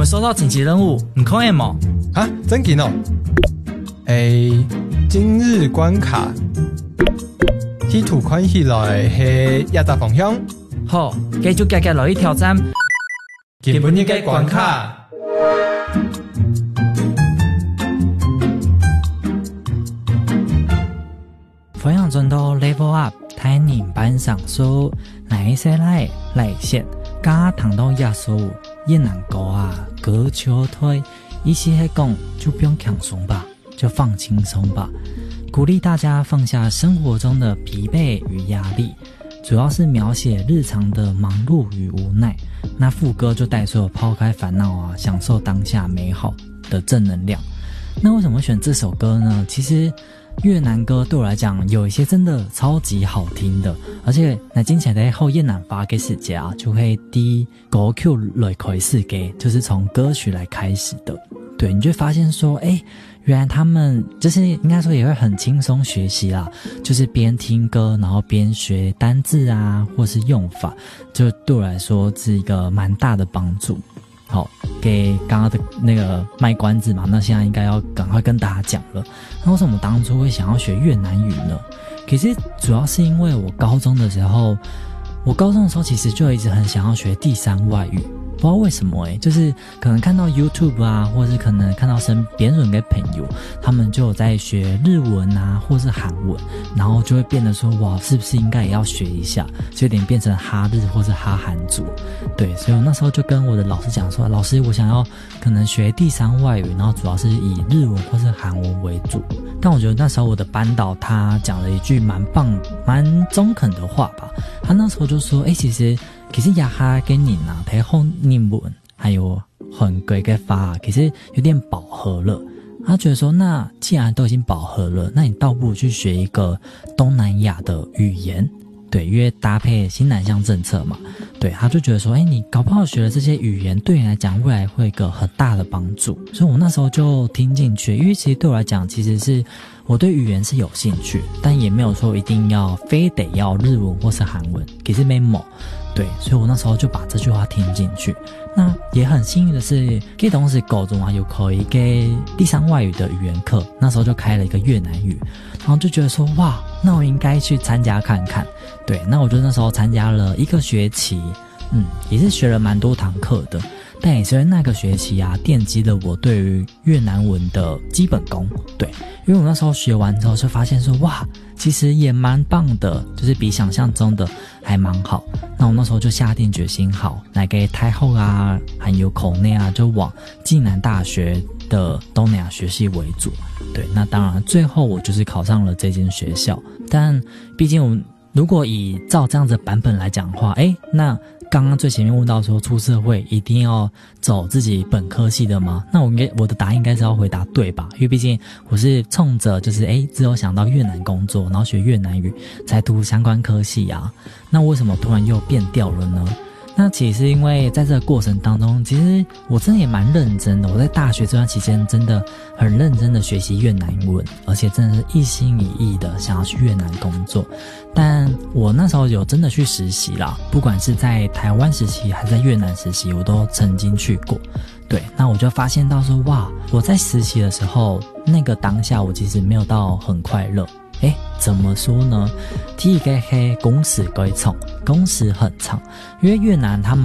收到紧急任务，你可以吗？ 啊，真紧哦！今日关卡，地图看起来是亚大方向。 好，繼續格格落去挑戰。 基本一個關卡。 歡迎進到 Level Up 睇年班上書，哪一些來線，加談到耶穌越南歌啊，歌曲推，意思係講就不用輕鬆吧，就放輕鬆吧，鼓勵大家放下生活中的疲憊與壓力，主要是描寫日常的忙碌與無奈。那副歌就帶出了拋開煩惱啊，享受當下美好的正能量。那為什麼選這首歌呢？其實越南歌對我來講有一些真的超級好聽的，而且那聽起來後越南發給世界啊，就會第歌曲來開始給，就是從歌曲來開始的。對，你就會發現說，原來他們就是應該說也會很輕鬆學習啦，就是邊聽歌然後邊學單字啊或是用法，就對我來說是一個蠻大的幫助。好，給剛剛的那個賣關子嘛，那現在應該要趕快跟大家講了。那為什麼當初會想要學越南語呢？其實主要是因為我高中的時候其實就一直很想要學第三外語，不知道為什麼就是可能看到 YouTube 啊，或是可能看到身邊人嘅朋友，他們就有在學日文啊，或是韓文，然後就會變得說，哇，是不是應該也要學一下，就有點變成哈日或是哈韓族。對，所以我那時候就跟我的老師講說，老師，我想要可能學第三外語，然後主要是以日文或是韓文為主。但我覺得那時候我的班導他講了一句蠻棒蠻中肯的話吧，他那時候就說，其實亞哈跟你啊睇後日文還有韓國嘅法其實有點飽和了。他覺得說，那既然都已經飽和了，那你倒不如去學一個東南亞的語言。對，因為搭配新南向政策嘛，對，他就覺得說，你搞不好學了這些語言對你來講未來會有一個很大的幫助。所以我那時候就聽進去，因為其實對我來講其實是我對語言是有興趣，但也沒有說一定要非得要日文或是韓文，其實沒某。對，所以我那時候就把這句話聽進去。那也很幸運的是，給同時高中啊有可以給第三外語的語言課，那時候就開了一個越南語，然後就覺得說，哇，那我應該去參加看看。對，那我就那時候參加了一個學期，也是學了蠻多堂課的，但也是因為那個學期啊，奠基了我對於越南文的基本功。對，因為我那時候學完之後就發現說，哇，其實也蠻棒的，就是比想象中的還蠻好。那我那時候就下定決心，好，來給台後啊，還有口內啊，就往暨南大學的東南亞學系為主。對，那當然最後我就是考上了這間學校，但畢竟我們如果以照這樣子的版本來講的話，那剛剛最前面問到說出社會一定要走自己本科系的嗎？那我的答案應該是要回答對吧？因為畢竟我是衝着就是只有想到越南工作，然後學越南語才讀相關科系啊。那為什麼突然又變調了呢？那其實是因為在這個過程當中，其實我真的也蠻認真的。我在大學這段期間真的很認真的學習越南文，而且真的是一心一意的想要去越南工作。但我那時候有真的去實習啦，不管是在台灣實習還是在越南實習，我都曾經去過。對，那我就發現到說，哇，我在實習的時候，那個當下我其實沒有到很快樂。怎麼說呢？第一個是工時很長，因為越南他們